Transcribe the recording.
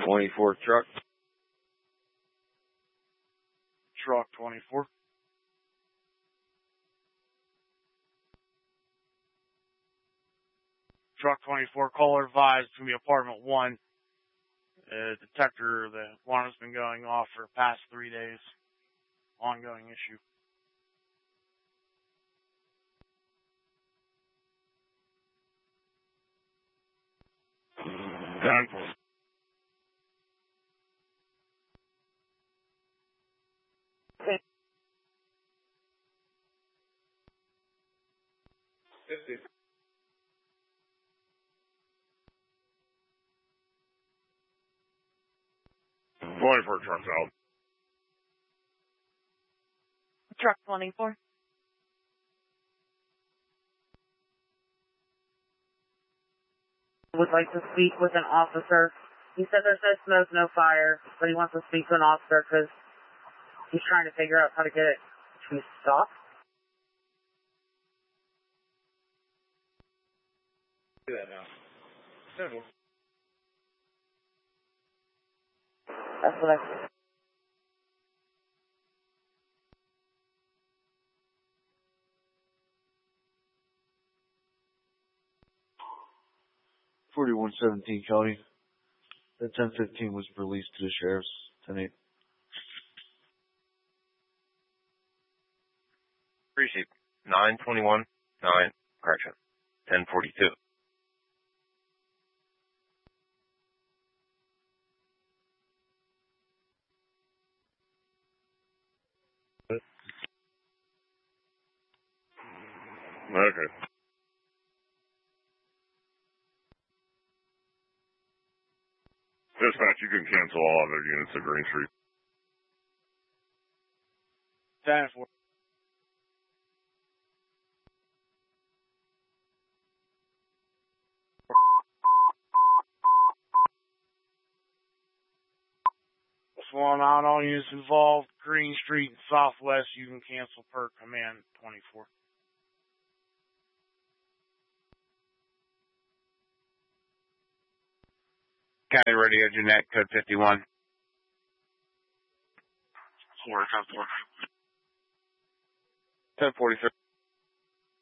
24 truck. Truck 24. Truck 24, caller advised it's going to be apartment 1. Detector, the one has been going off for the past 3 days. Ongoing issue. Done. 50. For truck out. Truck 24. Would like to speak with an officer. He said there's no smoke, no fire, but he wants to speak to an officer because he's trying to figure out how to get it to stop. Do that now. Simple. That's what I said. .4117 County. The 1015 was released to the sheriff's 10-8. Precinct 921, 9, correction, 1042. Okay. Dispatch, you can cancel all other units at Green Street. 10-4. What's going on? All units involved, Green Street and Southwest, you can cancel per command 24. County Radio, Jeanette, code 51. 4, 10-4. 1043.